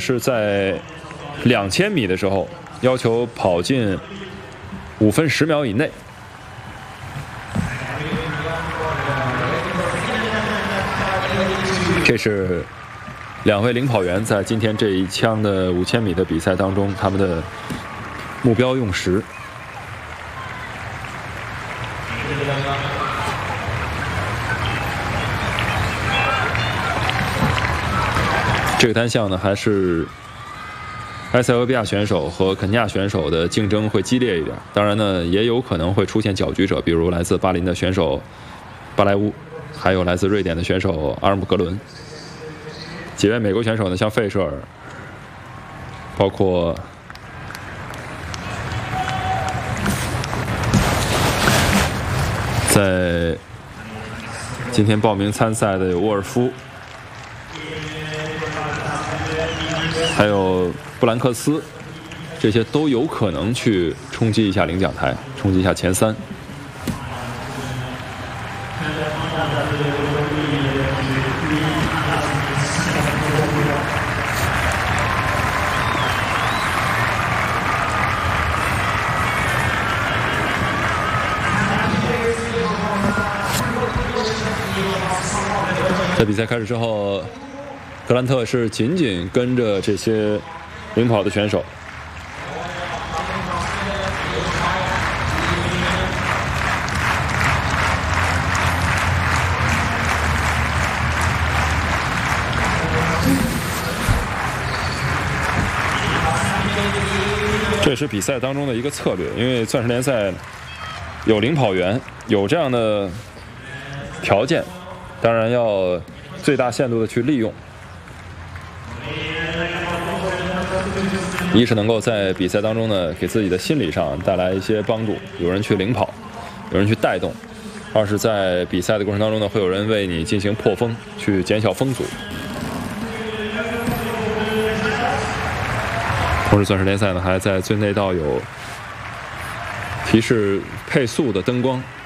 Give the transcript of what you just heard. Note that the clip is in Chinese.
是在2000米的时候要求跑进5分10秒以内。这是2位领跑员在今天这一枪的5000米的比赛当中，他们的目标用时。这个单项呢，还是埃塞俄比亚选手和肯尼亚选手的竞争会激烈一点。当然呢，也有可能会出现搅局者，比如来自巴林的选手巴莱乌，还有来自瑞典的选手阿尔姆格伦。几位美国选手呢，像费舍尔，包括在今天报名参赛的有沃尔夫，还有布兰克斯，这些都有可能去冲击一下领奖台，冲击一下前3。在比赛开始之后，格兰特是紧紧跟着这些领跑的选手。这也是比赛当中的一个策略，因为钻石联赛有领跑员，有这样的条件，当然要最大限度的去利用。一是能够在比赛当中呢，给自己的心理上带来一些帮助，有人去领跑，有人去带动；二是在比赛的过程当中呢，会有人为你进行破风，去减小风阻。同时，钻石联赛呢还在最内道有提示配速的灯光。